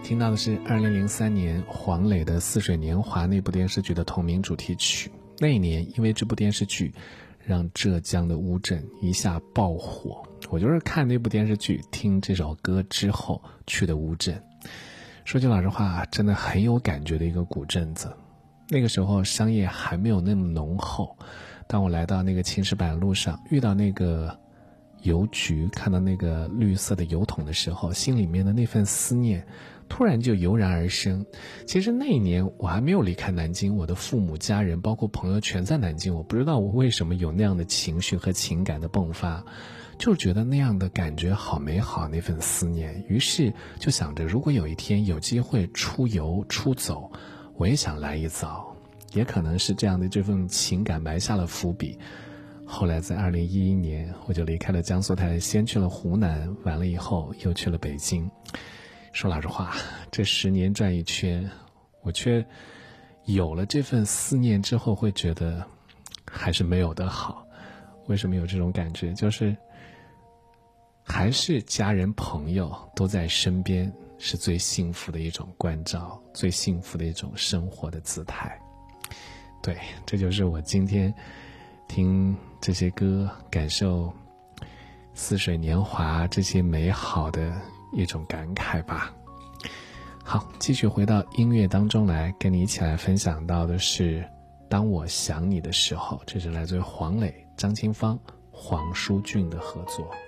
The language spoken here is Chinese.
听到的是2003年黄磊的《似水年华》那部电视剧的同名主题曲。那一年因为这部电视剧让浙江的乌镇一下爆火，我就是看那部电视剧听这首歌之后去的乌镇。说句老实话，真的很有感觉的一个古镇子。那个时候商业还没有那么浓厚，当我来到那个青石板路上，遇到那个邮局，看到那个绿色的邮筒的时候，心里面的那份思念突然就油然而生。其实那一年我还没有离开南京，我的父母家人包括朋友全在南京，我不知道我为什么有那样的情绪和情感的迸发，就觉得那样的感觉好美好，那份思念。于是就想着，如果有一天有机会出游出走，我也想来一遭。也可能是这样的这份情感埋下了伏笔。后来在2011年我就离开了江苏台，先去了湖南，完了以后又去了北京。说老实话，这10年转一圈，我却有了这份思念之后，会觉得还是没有的好。为什么有这种感觉？就是还是家人朋友都在身边，是最幸福的一种关照，最幸福的一种生活的姿态。对，这就是我今天听这些歌，感受似水年华这些美好的一种感慨吧。好，继续回到音乐当中来，跟你一起来分享到的是当我想你的时候，这是来自于黄磊、张清芳、黄舒骏的合作。